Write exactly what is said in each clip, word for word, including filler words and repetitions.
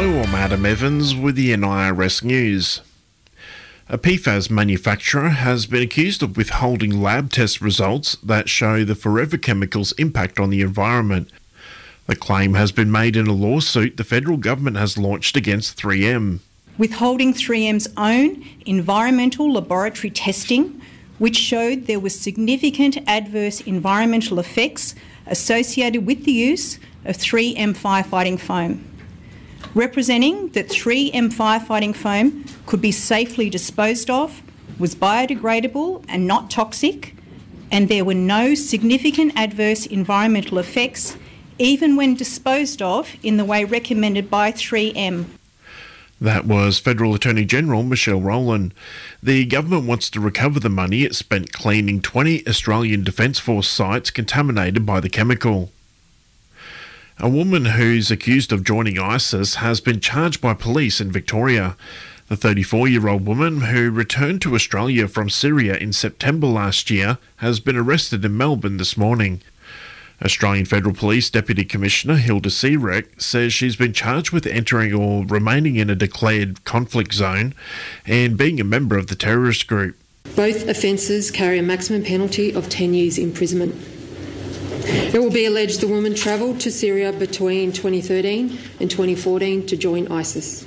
Hello, I'm Adam Evans with the N I R S News. A P FAS manufacturer has been accused of withholding lab test results that show the forever chemicals' impact on the environment. The claim has been made in a lawsuit the federal government has launched against three M. Withholding three M's own environmental laboratory testing, which showed there were significant adverse environmental effects associated with the use of three M firefighting foam. Representing that three M firefighting foam could be safely disposed of, was biodegradable and not toxic, and there were no significant adverse environmental effects, even when disposed of in the way recommended by three M. That was Federal Attorney General Michelle Rowland. The government wants to recover the money it spent cleaning twenty Australian Defence Force sites contaminated by the chemical. A woman who's accused of joining ISIS has been charged by police in Victoria. The thirty-four-year-old woman, who returned to Australia from Syria in September last year, has been arrested in Melbourne this morning. Australian Federal Police Deputy Commissioner Hilda Searek says she's been charged with entering or remaining in a declared conflict zone and being a member of the terrorist group. Both offences carry a maximum penalty of ten years imprisonment. It will be alleged the woman travelled to Syria between twenty thirteen and twenty fourteen to join ISIS.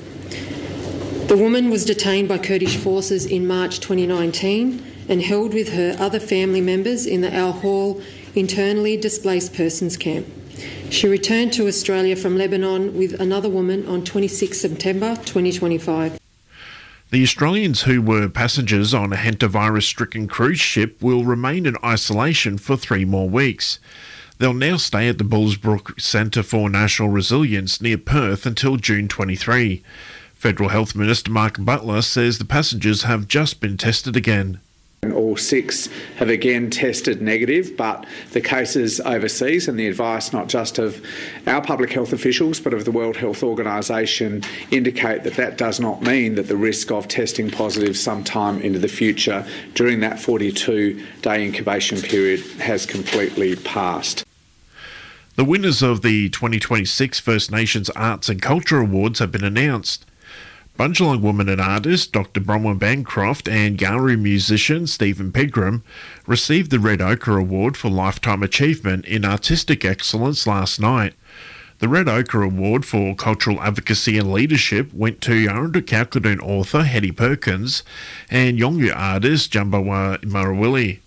The woman was detained by Kurdish forces in March twenty nineteen and held with her other family members in the Al Hol internally displaced persons camp. She returned to Australia from Lebanon with another woman on twenty-sixth September twenty twenty-five. The Australians who were passengers on a hantavirus-stricken cruise ship will remain in isolation for three more weeks. They'll now stay at the Bullsbrook Centre for National Resilience near Perth until June twenty-third. Federal Health Minister Mark Butler says the passengers have just been tested again. And all six have again tested negative, but the cases overseas and the advice not just of our public health officials but of the World Health Organisation indicate that that does not mean that the risk of testing positive sometime into the future during that forty-two day incubation period has completely passed. The winners of the twenty twenty-six First Nations Arts and Culture Awards have been announced. Bundjalung woman and artist Doctor Bronwyn Bancroft and Gowrie musician Stephen Pegram received the Red Ochre Award for Lifetime Achievement in Artistic Excellence last night. The Red Ochre Award for Cultural Advocacy and Leadership went to Yarrandoo Kalkadoon author Hetty Perkins and Yolngu artist Jambawa Marawili.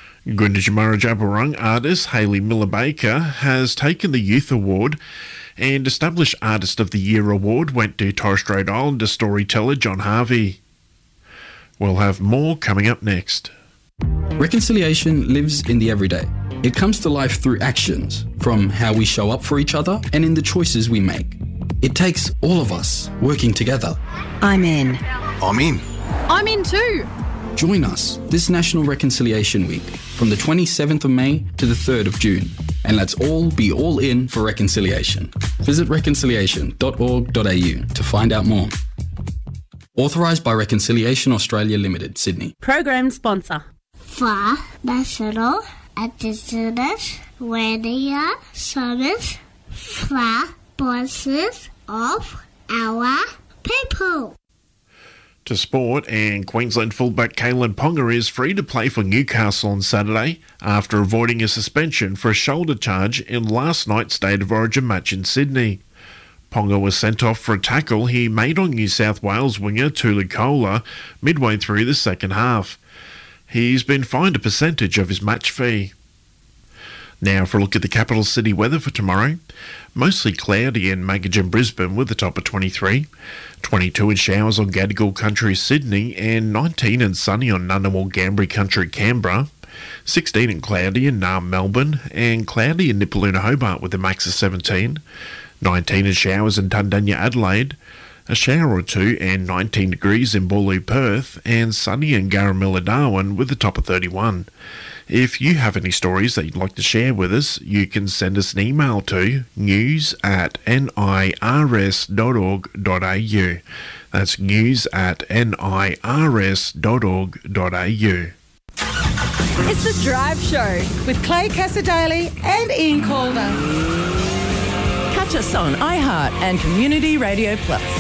Gunditjmara artist Hayley Miller-Baker has taken the Youth Award, and Established Artist of the Year award went to Torres Strait Islander storyteller John Harvey. We'll have more coming up next. Reconciliation lives in the everyday. It comes to life through actions, from how we show up for each other and in the choices we make. It takes all of us working together. I'm in. I'm in. I'm in too. Join us this National Reconciliation Week from the twenty-seventh of May to the third of June. And let's all be all in for reconciliation. Visit reconciliation dot org dot a u to find out more. Authorised by Reconciliation Australia Limited, Sydney. Program sponsor. For National Indigenous Radio Service for voices of our people. To sport, and Queensland fullback Kalyn Ponga is free to play for Newcastle on Saturday after avoiding a suspension for a shoulder charge in last night's State of Origin match in Sydney. Ponga was sent off for a tackle he made on New South Wales winger Tulu Koula midway through the second half. He's been fined a percentage of his match fee. Now for a look at the capital city weather for tomorrow. Mostly cloudy in Magagin, Brisbane with a top of twenty-three. twenty-two in showers on Gadigal Country, Sydney, and nineteen and sunny on Ngunnawal Gambri Country, Canberra. sixteen and cloudy in Naarm, Melbourne, and cloudy in Nipaluna, Hobart with a max of seventeen. nineteen in showers in Tundanya, Adelaide. A shower or two and nineteen degrees in Boorloo, Perth, and sunny in Garamilla, Darwin with a top of thirty-one. If you have any stories that you'd like to share with us, you can send us an email to news at nirs dot org dot a u. That's news at nirs dot org dot a u. It's The Drive Show with Clay Cassadaly and Ian Calder. Catch Catch us on iHeart and Community Radio Plus.